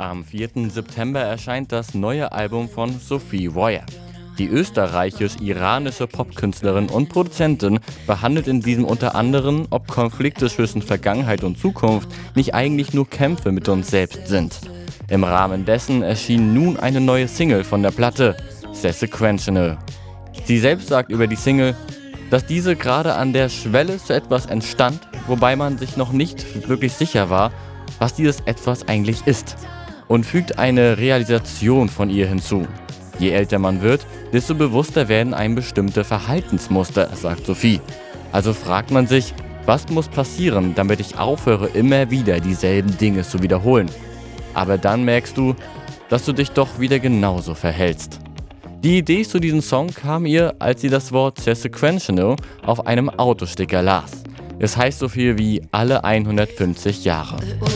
Am 4. September erscheint das neue Album von Sophie Royer. Die österreichisch-iranische Popkünstlerin und Produzentin behandelt in diesem unter anderem, ob Konflikte zwischen Vergangenheit und Zukunft nicht eigentlich nur Kämpfe mit uns selbst sind. Im Rahmen dessen erschien nun eine neue Single von der Platte, Sequential. Sie selbst sagt über die Single, dass diese gerade an der Schwelle zu etwas entstand, wobei man sich noch nicht wirklich sicher war, was dieses Etwas eigentlich ist, und fügt eine Realisation von ihr hinzu. Je älter man wird, desto bewusster werden einem bestimmte Verhaltensmuster, sagt Sophie. Also fragt man sich, was muss passieren, damit ich aufhöre, immer wieder dieselben Dinge zu wiederholen. Aber dann merkst du, dass du dich doch wieder genauso verhältst. Die Idee zu diesem Song kam ihr, als sie das Wort Sequential auf einem Autosticker las. Es heißt so viel wie alle 150 Jahre.